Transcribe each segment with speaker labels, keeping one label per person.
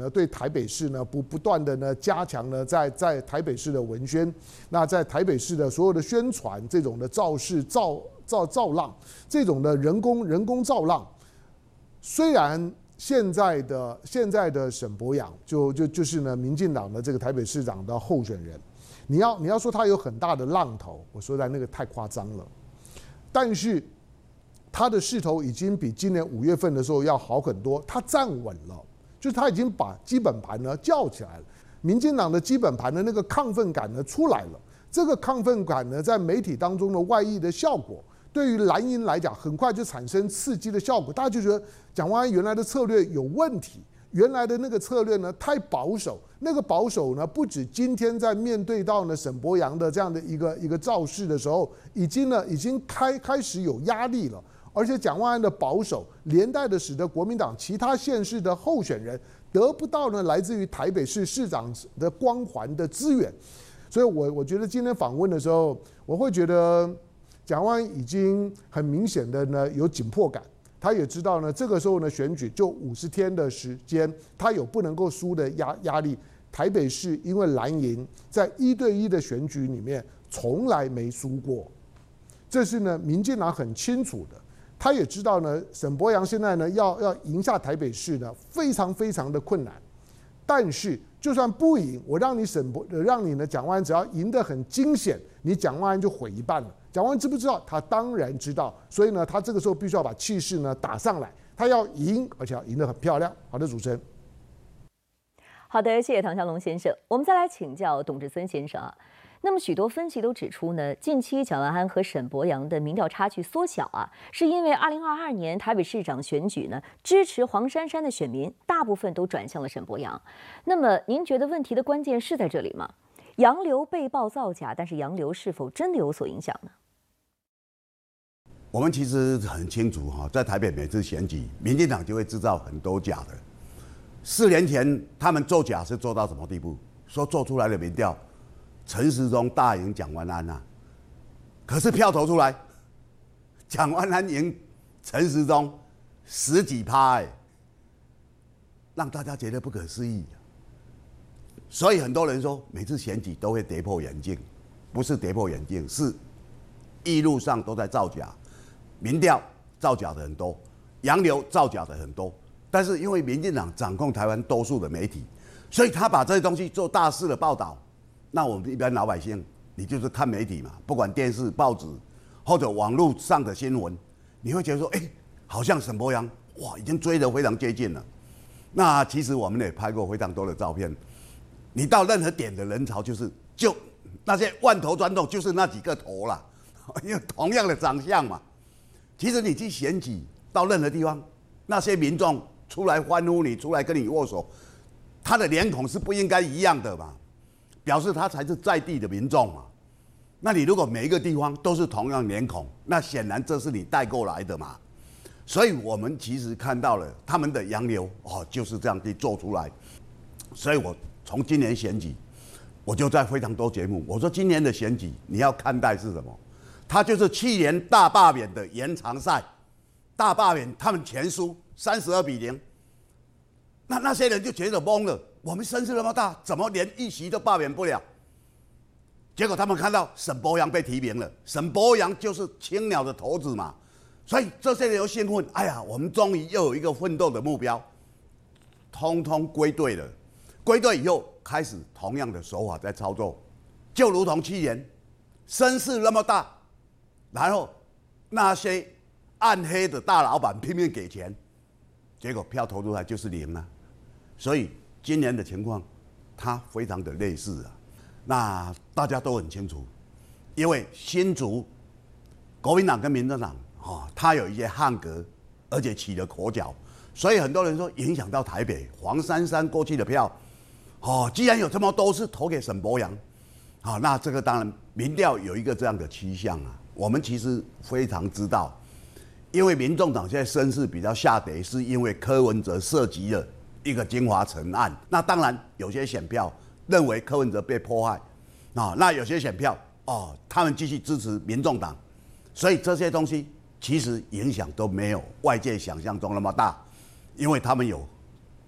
Speaker 1: 呢对台北市呢不断的呢加强呢在台北市的文宣，那在台北市的所有的宣传这种的造势造浪，这种的人工造浪，虽然现在的沈伯洋就是呢民进党的这个台北市长的候选人，你要说他有很大的浪头，我说在那个太夸张了，但是他的势头已经比今年5月份的时候要好很多，他站稳了，就是他已经把基本盘呢叫起来了，民进党的基本盘的那个亢奋感呢出来了，这个亢奋感呢在媒体当中的外溢的效果，对于蓝营来讲很快就产生刺激的效果，大家就觉得蒋万安原来的策略有问题，原来的那个策略呢太保守，那个保守呢不止今天在面对到呢沈伯洋的这样的一个造势的时候，已经开始有压力了。而且蒋万安的保守，连带的使得国民党其他县市的候选人得不到呢来自于台北市市长的光环的资源，所以我觉得今天访问的时候，我会觉得蒋万安已经很明显的呢有紧迫感，他也知道呢这个时候呢选举就50天的时间，他有不能够输的压力。台北市因为蓝营在1对1的选举里面从来没输过，这是呢民进党很清楚的。他也知道呢，沈伯洋现在呢要赢下台北市呢，非常非常的困难。但是就算不赢，我让你呢蒋万安只要赢得很惊险，你蒋万安就毁一半了。蒋万安知不知道？他当然知道，所以呢，他这个时候必须要把气势呢打上来，他要赢，而且要赢得很漂亮。好的，主持人。
Speaker 2: 好的，谢谢唐湘龙先生。我们再来请教董志森先生啊。那么许多分析都指出呢，近期蒋万安和沈伯洋的民调差距缩小啊，是因为2022年台北市长选举呢，支持黄珊珊的选民大部分都转向了沈伯洋。那么您觉得问题的关键是在这里吗？洋流被曝造假，但是洋流是否真的有所影响呢？
Speaker 3: 我们其实很清楚哈，在台北每次选举，民进党就会制造很多假的。4年前他们做假是做到什么地步？说做出来的民调，陈时中大赢蒋万安啊，可是票投出来，蒋万安赢陈时中10几%，让大家觉得不可思议。所以很多人说，每次选举都会跌破眼镜，不是跌破眼镜，是一路上都在造假，民调造假的很多，洋流造假的很多。但是因为民进党掌控台湾多数的媒体，所以他把这些东西做大肆的报道。那我们一般老百姓，你就是看媒体嘛，不管电视、报纸或者网络上的新闻，你会觉得说，好像沈伯洋哇，已经追得非常接近了。那其实我们也拍过非常多的照片，你到任何点的人潮，就那些万头钻洞，就是那几个头啦，因为同样的长相嘛。其实你去选举到任何地方，那些民众出来欢呼你，出来跟你握手，他的脸孔是不应该一样的嘛。表示他才是在地的民众嘛。那你如果每一个地方都是同样脸孔，那显然这是你带过来的嘛。所以我们其实看到了他们的洋流就是这样去做出来。所以我从今年选举，我就在非常多节目我说，今年的选举你要看待是什么？它就是去年大罢免的延长赛，大罢免他们全输32-0，那些人就觉得懵了。我们声势那么大，怎么连一席都罢免不了？结果他们看到沈伯洋被提名了，沈伯洋就是青鸟的头子嘛，所以这些人又兴奋，哎呀，我们终于又有一个奋斗的目标，通通归队了。归队以后，开始同样的手法在操作，就如同去年声势那么大，然后那些暗黑的大老板拼命给钱，结果票投出来就是0啊，所以。今年的情况，它非常的类似啊。那大家都很清楚，因为新竹国民党跟民进党它有一些汉格，而且起了口角，所以很多人说影响到台北黄珊珊过去的票，既然有这么多是投给沈伯洋，那这个当然民调有一个这样的趋向啊。我们其实非常知道，因为民众党现在声势比较下跌，是因为柯文哲涉及了一个金华城案，那当然有些选票认为柯文哲被迫害，那有些选票他们继续支持民众党，所以这些东西其实影响都没有外界想象中那么大，因为他们有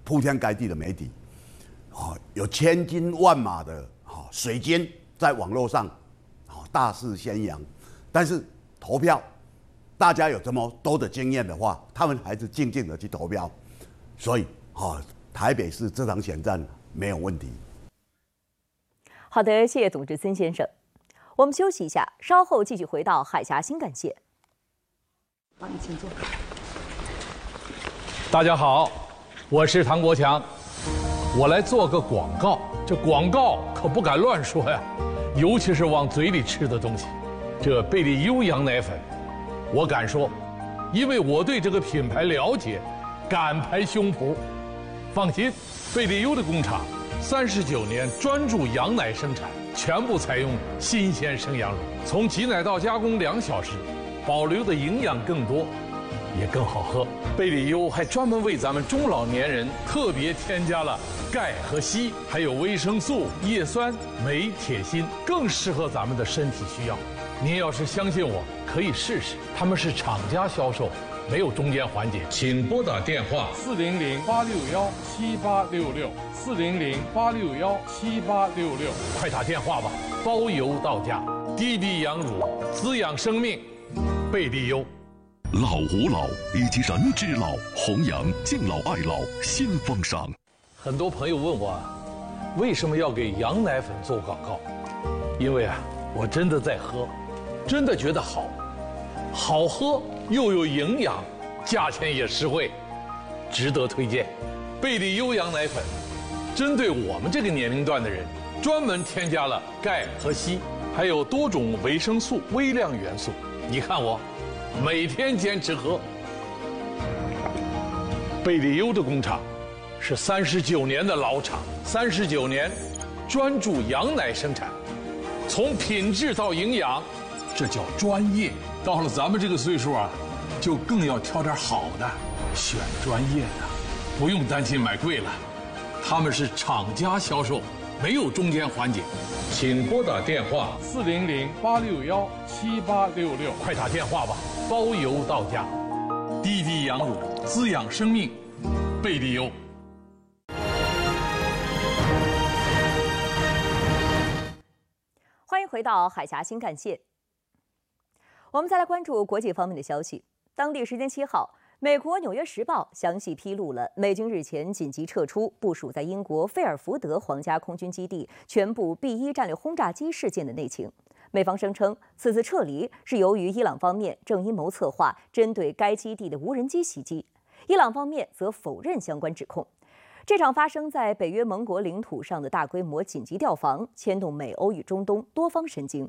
Speaker 3: 铺天盖地的媒体，有千军万马的水军在网络上大肆宣扬，但是投票，大家有这么多的经验的话，他们还是静静的去投票，所以台北市这场选战没有问题。
Speaker 2: 好的，谢谢董志森先生。我们休息一下，稍后继续回到海峡新干线。
Speaker 4: 好，你请坐。
Speaker 5: 大家好，我是唐国强，我来做个广告。这广告可不敢乱说呀，尤其是往嘴里吃的东西。这贝利优羊奶粉，我敢说，因为我对这个品牌了解，敢拍胸脯。放心，贝利优的工厂39年专注羊奶生产，全部采用新鲜生羊乳，从挤奶到加工2小时，保留的营养更多，也更好喝。贝利优还专门为咱们中老年人特别添加了钙和硒，还有维生素、叶酸、镁、铁、锌，更适合咱们的身体需要。您要是相信我，可以试试。他们是厂家销售，没有中间环节。请拨打电话400-861-7866，400-861-7866，快打电话吧，包邮到家。低低羊乳，滋养生命，贝利优。
Speaker 6: 老吾老以及人之老，弘扬敬老爱老新风尚。
Speaker 5: 很多朋友问我，为什么要给羊奶粉做广告？因为我真的在喝，真的觉得好喝又有营养，价钱也实惠，值得推荐。贝利优羊奶粉针对我们这个年龄段的人，专门添加了钙和硒，还有多种维生素、微量元素。你看我每天坚持喝。贝利优的工厂是39年的老厂，39年专注羊奶生产，从品质到营养，这叫专业。到了咱们这个岁数就更要挑点好的，选专业的，不用担心买贵了。他们是厂家销售，没有中间环节。请拨打电话400-861-7866，快打电话吧，包邮到家。低低羊乳，滋养生命，贝利优。
Speaker 2: 欢迎回到海峡新干线。我们再来关注国际方面的消息。当地时间7号，美国《纽约时报》详细披露了美军日前紧急撤出部署在英国费尔福德皇家空军基地全部 B-1战略轰炸机事件的内情。美方声称，此次撤离是由于伊朗方面正阴谋策划针对该基地的无人机袭击，伊朗方面则否认相关指控。这场发生在北约盟国领土上的大规模紧急调防，牵动美欧与中东多方神经。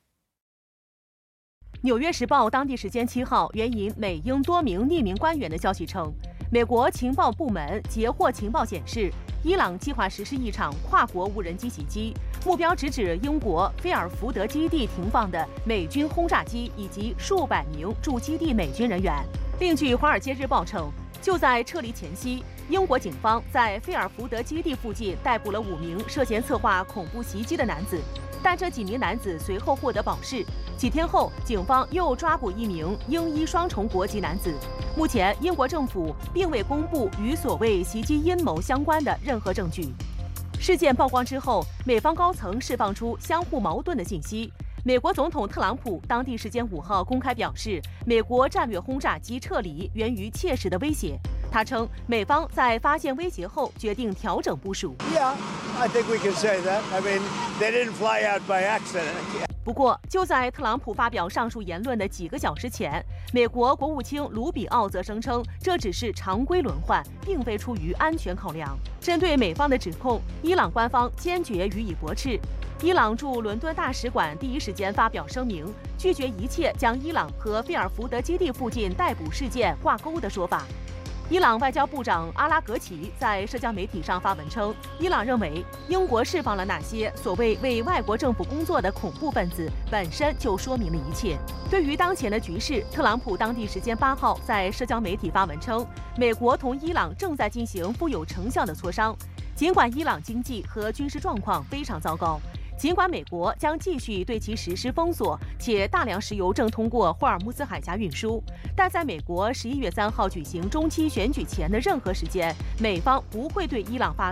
Speaker 7: 《纽约时报》当地时间7号援引美英多名匿名官员的消息称，美国情报部门截获情报显示，伊朗计划实施一场跨国无人机袭击，目标直指英国菲尔福德基地停放的美军轰炸机以及数百名驻基地美军人员。另据《华尔街日报》称，就在撤离前夕，英国警方在菲尔福德基地附近逮捕了5名涉嫌策划恐怖袭击的男子，但这几名男子随后获得保释。几天后，警方又抓捕1名英伊双重国籍男子。目前，英国政府并未公布与所谓袭击阴谋相关的任何证据。事件曝光之后，美方高层释放出相互矛盾的信息。美国总统特朗普当地时间5号公开表示，美国战略轰炸机撤离源于切实的威胁。他称，美方在发现威胁后决定调整部署。
Speaker 8: Yeah, I think we can say that. I mean, they didn't fly out by accident.
Speaker 7: 不过，就在特朗普发表上述言论的几个小时前，美国国务卿卢比奥则声称，这只是常规轮换，并非出于安全考量。针对美方的指控，伊朗官方坚决予以驳斥。伊朗驻伦敦大使馆第一时间发表声明，拒绝一切将伊朗和菲尔福德基地附近逮捕事件挂钩的说法。伊朗外交部长阿拉格齐在社交媒体上发文称，伊朗认为英国释放了那些所谓为外国政府工作的恐怖分子，本身就说明了一切。对于当前的局势，特朗普当地时间8号在社交媒体发文称，美国同伊朗正在进行富有成效的磋商，尽管伊朗经济和军事状况非常糟糕。 尽管美国将继续对其实施封锁，且大量石油正通过霍尔木兹海峡运输，但在美国11月3号举行中期选举前的任何时间，美方不会对伊朗发